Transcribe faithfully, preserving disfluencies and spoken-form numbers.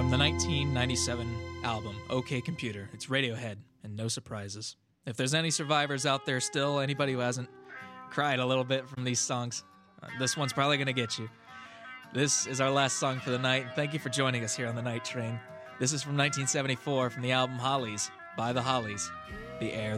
from the nineteen ninety-seven album OK Computer. It's Radiohead and No Surprises. If there's any survivors out there still, anybody who hasn't cried a little bit from these songs, uh, this one's probably going to get you. This is our last song for the night. Thank you for joining us here on the Night Train. This is from nineteen seventy-four from the album Hollies, by the Hollies, The Air